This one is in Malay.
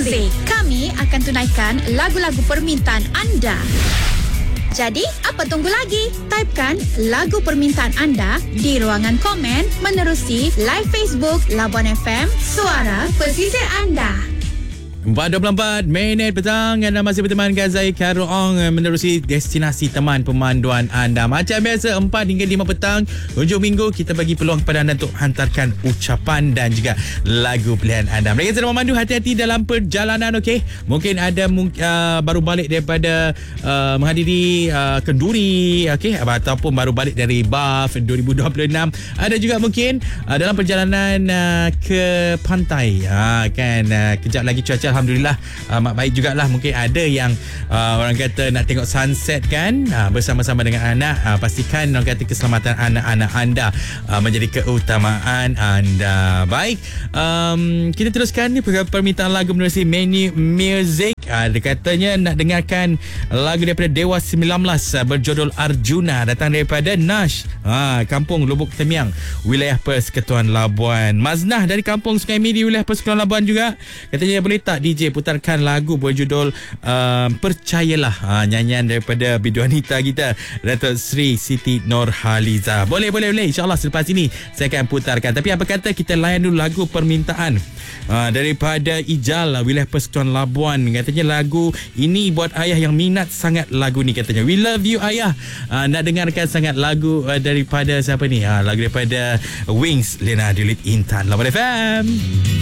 Muzik. Kami akan tunaikan lagu-lagu permintaan anda. Jadi, apa tunggu lagi? Typekan lagu permintaan anda di ruangan komen menerusi live Facebook Labuan FM, Suara Pesisir Anda. 4.24 minit petang. Anda masih bertemankan saya Karol Ong menerusi destinasi teman pemanduan anda. Macam biasa 4 hingga 5 petang hujung minggu kita bagi peluang kepada anda untuk hantarkan ucapan dan juga lagu pilihan anda. Mereka sedang memandu, hati-hati dalam perjalanan. Okey, mungkin ada baru balik daripada menghadiri kenduri, okey, ataupun baru balik dari Bath 2026. Ada juga mungkin dalam perjalanan ke pantai, kan, kejap lagi cuaca alhamdulillah mak baik jugalah. Mungkin ada yang orang kata nak tengok sunset kan, bersama-sama dengan anak. Pastikan orang kata keselamatan anak-anak anda menjadi keutamaan anda. Baik, kita teruskan ni permintaan lagu menerusi Menu Music. Dia katanya nak dengarkan lagu daripada Dewa 19 berjudul Arjuna, datang daripada Nash, Kampung Lubuk Temiang, wilayah Persekutuan Labuan. Maznah dari Kampung Sungai Midi, wilayah Persekutuan Labuan juga. Katanya boleh tak DJ putarkan lagu berjudul Percayalah, nyanyian daripada biduanita kita Datuk Sri Siti Nurhaliza. Boleh. InsyaAllah selepas ini saya akan putarkan. Tapi apa kata kita layan dulu lagu permintaan daripada Ijal, wilayah Persekutuan Labuan. Katanya lagu ini buat ayah yang minat sangat lagu ni. Katanya we love you ayah. Nak dengarkan sangat lagu daripada siapa ni? Lagu daripada Wings, Lena Dulit Intan, Labuan FM.